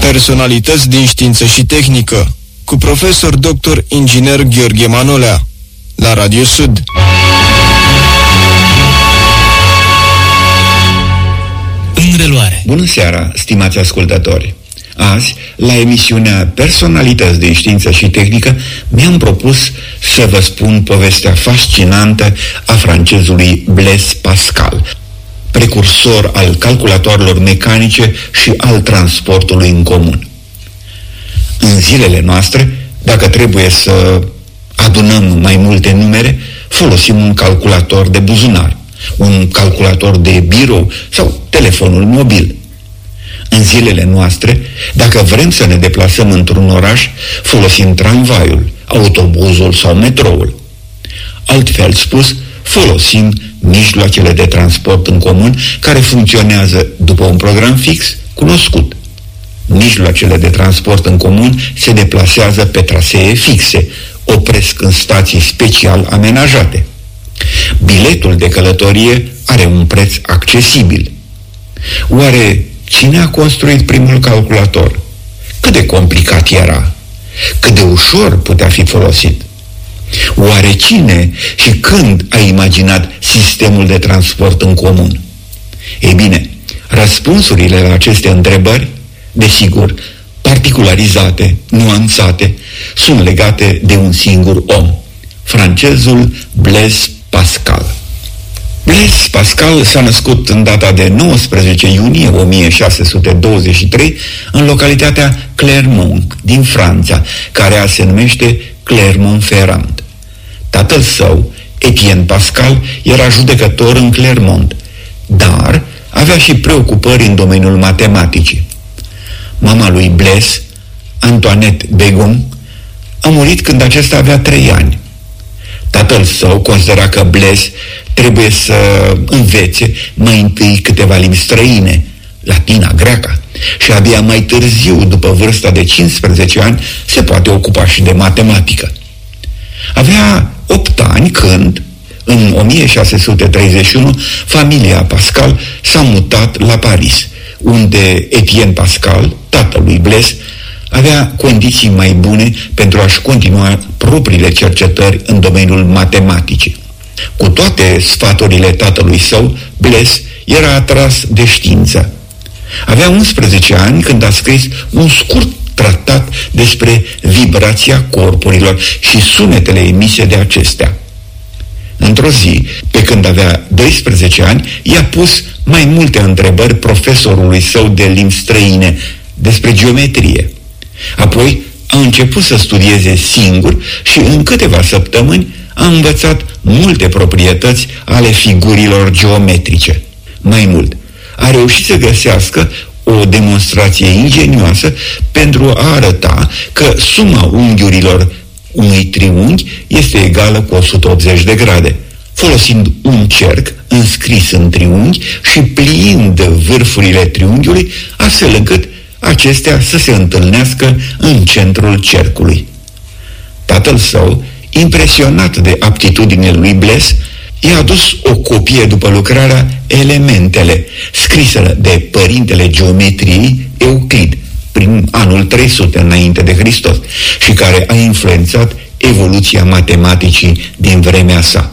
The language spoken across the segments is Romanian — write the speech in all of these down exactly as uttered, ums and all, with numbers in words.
Personalități din știință și tehnică, cu profesor doctor inginer Gheorghe Manolea, la Radio Sud. În reluare. Bună seara, stimați ascultători! Azi, la emisiunea Personalități din știință și tehnică, mi-am propus să vă spun povestea fascinantă a francezului Blaise Pascal, precursor al calculatoarelor mecanice și al transportului în comun. În zilele noastre, dacă trebuie să adunăm mai multe numere, folosim un calculator de buzunar, un calculator de birou sau telefonul mobil. În zilele noastre, dacă vrem să ne deplasăm într-un oraș, folosim tramvaiul, autobuzul sau metroul. Altfel spus, folosim mijloacele de transport în comun care funcționează după un program fix cunoscut. Mijloacele de transport în comun se deplasează pe trasee fixe, opresc în stații special amenajate. Biletul de călătorie are un preț accesibil. Oare cine a construit primul calculator? Cât de complicat era? Cât de ușor putea fi folosit? Oare cine și când a imaginat sistemul de transport în comun? Ei bine, răspunsurile la aceste întrebări, desigur, particularizate, nuanțate, sunt legate de un singur om, francezul Blaise Pascal. Blaise Pascal s-a născut în data de nouăsprezece iunie o mie șase sute douăzeci și trei în localitatea Clermont din Franța, care azi se numește Clermont-Ferrand. Tatăl său, Etienne Pascal, era judecător în Clermont, dar avea și preocupări în domeniul matematicii. Mama lui Blaise, Antoinette Begon, a murit când acesta avea trei ani. Tatăl său considera că Blaise trebuie să învețe mai întâi câteva limbi străine, latina, greaca, și abia mai târziu, după vârsta de cincisprezece ani, se poate ocupa și de matematică. Avea opt ani când, în o mie șase sute treizeci și unu, familia Pascal s-a mutat la Paris, unde Etienne Pascal, tatăl lui Blaise, avea condiții mai bune pentru a-și continua propriile cercetări în domeniul matematicii. Cu toate sfaturile tatălui său, Blaise era atras de știință. Avea unsprezece ani când a scris un scurt tratat despre vibrația corpurilor și sunetele emise de acestea. Într-o zi, pe când avea doisprezece ani, i-a pus mai multe întrebări profesorului său de limbi străine despre geometrie. Apoi a început să studieze singur și în câteva săptămâni a învățat multe proprietăți ale figurilor geometrice. Mai mult, a reușit să găsească o demonstrație ingenioasă pentru a arăta că suma unghiurilor unui triunghi este egală cu o sută optzeci de grade, folosind un cerc înscris în triunghi și pliind vârfurile triunghiului, astfel încât acestea să se întâlnească în centrul cercului. Tatăl său, impresionat de aptitudinile lui Blaise, i-a adus o copie după lucrarea Elementele, scrisă de părintele geometriei Euclid, prin anul trei sute înainte de Hristos, și care a influențat evoluția matematicii din vremea sa.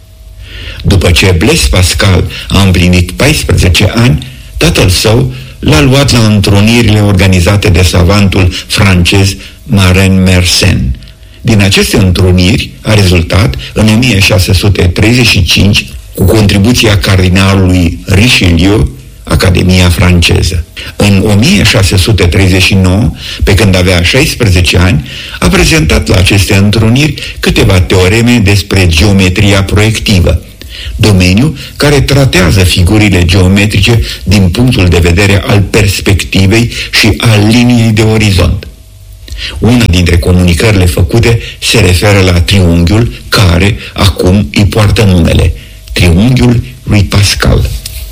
După ce Blaise Pascal a împlinit paisprezece ani, tatăl său l-a luat la întrunirile organizate de savantul francez Marin Mersenne. Din aceste întruniri a rezultat, în o mie șase sute treizeci și cinci, cu contribuția cardinalului Richelieu, Academia franceză. În o mie șase sute treizeci și nouă, pe când avea șaisprezece ani, a prezentat la aceste întruniri câteva teoreme despre geometria proiectivă, domeniu care tratează figurile geometrice din punctul de vedere al perspectivei și al liniei de orizont. Una dintre comunicările făcute se referă la triunghiul care acum îi poartă numele, triunghiul lui Pascal.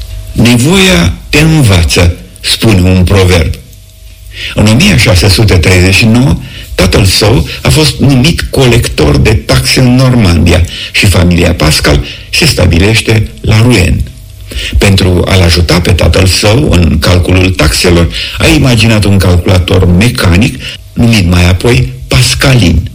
Nevoia te învață, spune un proverb. În o mie șase sute treizeci și nouă, tatăl său a fost numit colector de taxe în Normandia și familia Pascal se stabilește la Rouen. Pentru a-l ajuta pe tatăl său în calculul taxelor, a imaginat un calculator mecanic, numit mai apoi Pascalin.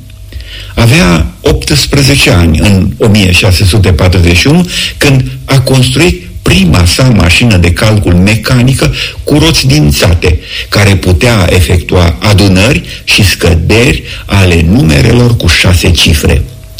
Avea optsprezece ani în o mie șase sute patruzeci și unu când a construit prima sa mașină de calcul mecanică cu roți dințate, care putea efectua adunări și scăderi ale numerelor cu șase cifre.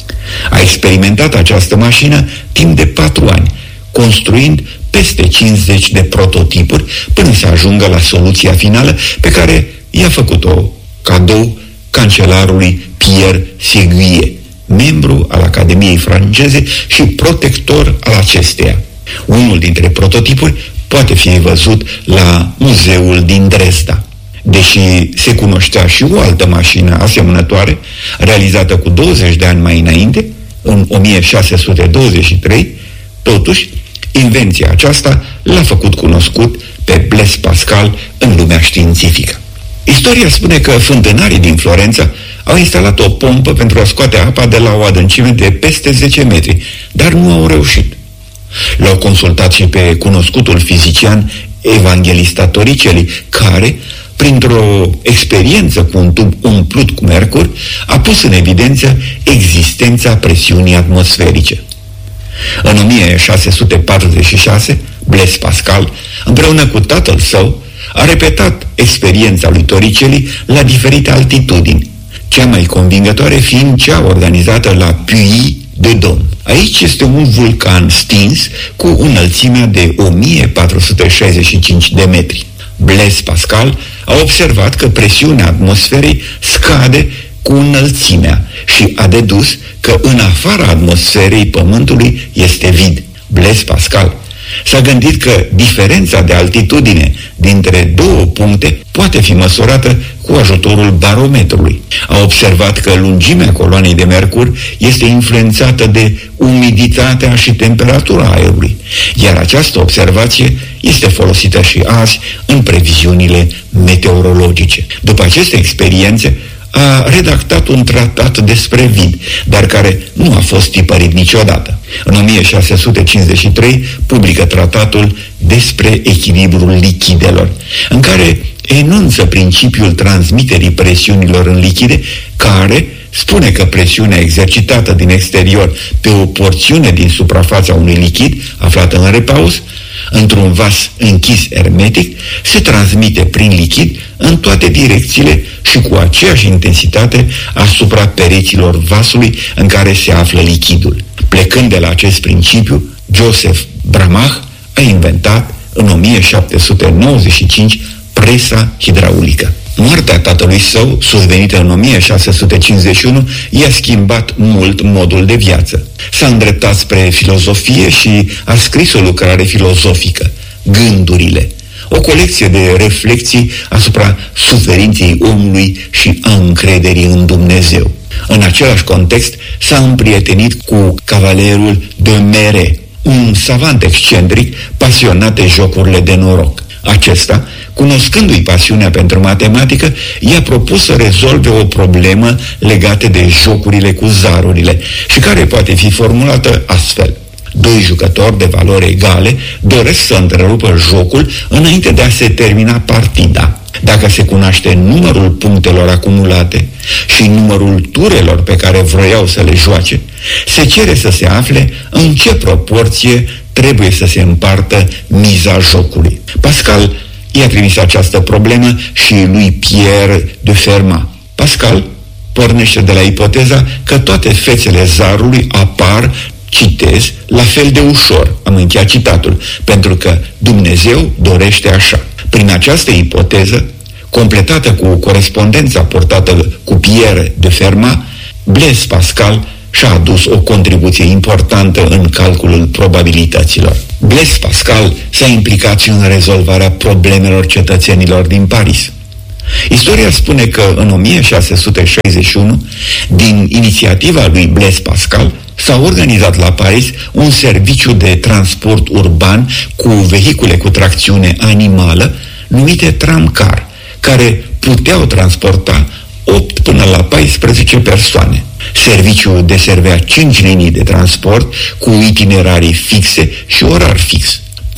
A experimentat această mașină timp de patru ani, construind peste cincizeci de prototipuri până să ajungă la soluția finală pe care i-a făcut-o cadou cancelarului Pierre Séguier, membru al Academiei franceze și protector al acesteia. Unul dintre prototipuri poate fi văzut la muzeul din Dresda. Deși se cunoștea și o altă mașină asemănătoare, realizată cu douăzeci de ani mai înainte, în o mie șase sute douăzeci și trei, totuși, invenția aceasta l-a făcut cunoscut pe Blaise Pascal în lumea științifică. Istoria spune că fântânarii din Florența au instalat o pompă pentru a scoate apa de la o adâncime de peste zece metri, dar nu au reușit. L-au consultat și pe cunoscutul fizician Evangelista Torricelli, care, printr-o experiență cu un tub umplut cu mercur, a pus în evidență existența presiunii atmosferice. În o mie șase sute patruzeci și șase, Blaise Pascal, împreună cu tatăl său, a repetat experiența lui Torricelli la diferite altitudini, cea mai convingătoare fiind cea organizată la Puy-de-Dôme. Aici este un vulcan stins cu înălțimea de o mie patru sute șaizeci și cinci de metri. Blaise Pascal a observat că presiunea atmosferei scade cu înălțimea și a dedus că în afara atmosferei Pământului este vid. Blaise Pascal s-a gândit că diferența de altitudine dintre două puncte poate fi măsurată cu ajutorul barometrului. A observat că lungimea coloanei de mercur este influențată de umiditatea și temperatura aerului, iar această observație este folosită și azi în previziunile meteorologice. După aceste experiențe, a redactat un tratat despre vid, dar care nu a fost tipărit niciodată. În o mie șase sute cincizeci și trei publică tratatul despre echilibrul lichidelor, în care enunță principiul transmiterii presiunilor în lichide, care spune că presiunea exercitată din exterior pe o porțiune din suprafața unui lichid aflată în repaus, într-un vas închis hermetic, se transmite prin lichid în toate direcțiile și cu aceeași intensitate asupra pereților vasului în care se află lichidul. Plecând de la acest principiu, Joseph Bramah a inventat în o mie șapte sute nouăzeci și cinci presa hidraulică. Moartea tatălui său, survenită în o mie șase sute cincizeci și unu, i-a schimbat mult modul de viață. S-a îndreptat spre filozofie și a scris o lucrare filozofică, Gândurile, o colecție de reflexii asupra suferinței omului și a încrederii în Dumnezeu. În același context s-a împrietenit cu cavalerul de Mere, un savant excentric pasionat de jocurile de noroc. Acesta, cunoscându-i pasiunea pentru matematică, i-a propus să rezolve o problemă legată de jocurile cu zarurile și care poate fi formulată astfel. Doi jucători de valori egale doresc să întrerupă jocul înainte de a se termina partida. Dacă se cunoaște numărul punctelor acumulate și numărul turelor pe care vroiau să le joace, se cere să se afle în ce proporție trebuie să se împartă miza jocului. Pascal i-a trimis această problemă și lui Pierre de Fermat. Pascal pornește de la ipoteza că toate fețele zarului apar, citez, la fel de ușor, am încheiat citatul, pentru că Dumnezeu dorește așa. Prin această ipoteză, completată cu corespondența portată cu Pierre de Fermat, Blaise Pascal și-a adus o contribuție importantă în calculul probabilităților. Blaise Pascal s-a implicat și în rezolvarea problemelor cetățenilor din Paris. Istoria spune că în o mie șase sute șaizeci și unu, din inițiativa lui Blaise Pascal, s-a organizat la Paris un serviciu de transport urban cu vehicule cu tracțiune animală, numite tramcar, care puteau transporta opt până la paisprezece persoane. Serviciul deservea cinci linii de transport cu itinerarii fixe și orar fix.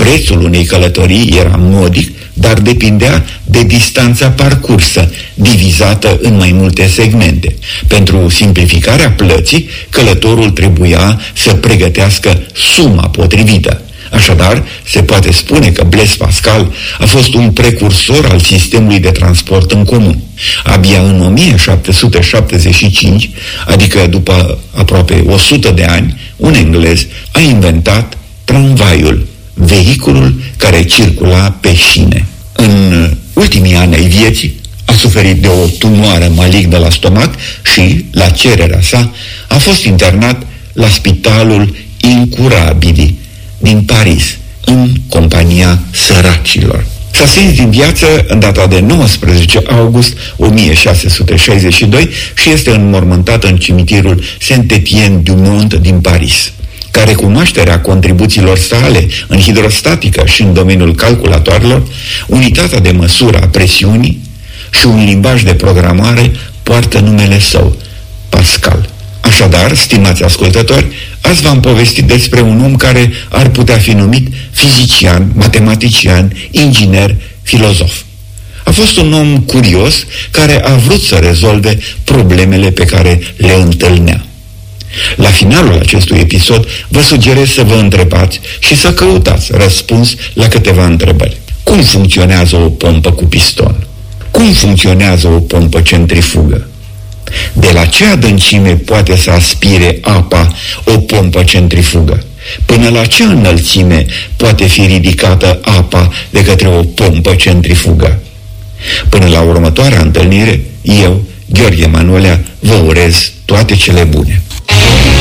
Prețul unei călătorii era modic, dar depindea de distanța parcursă, divizată în mai multe segmente. Pentru simplificarea plății, călătorul trebuia să pregătească suma potrivită. Așadar, se poate spune că Blaise Pascal a fost un precursor al sistemului de transport în comun. Abia în o mie șapte sute șaptezeci și cinci, adică după aproape o sută de ani, un englez a inventat tramvaiul, vehiculul care circula pe șine. În ultimii ani ai vieții a suferit de o tumoare malignă la stomac și, la cererea sa, a fost internat la spitalul Incurabili din Paris, în compania săracilor. S-a stins din viață în data de nouăsprezece august o mie șase sute șaizeci și doi și este înmormântat în cimitirul Saint-Étienne-du-Mont din Paris. Ca recunoaștere a contribuțiilor sale în hidrostatică și în domeniul calculatoarelor, unitatea de măsură a presiunii și un limbaj de programare poartă numele său, Pascal. Așadar, stimați ascultători, azi v-am povestit despre un om care ar putea fi numit fizician, matematician, inginer, filozof. A fost un om curios care a vrut să rezolve problemele pe care le întâlnea. La finalul acestui episod vă sugerez să vă întrebați și să căutați răspuns la câteva întrebări. Cum funcționează o pompă cu piston? Cum funcționează o pompă centrifugă? De la ce adâncime poate să aspire apa o pompă centrifugă? Până la ce înălțime poate fi ridicată apa de către o pompă centrifugă? Până la următoarea întâlnire, eu, Gheorghe Manolea, vă urez toate cele bune.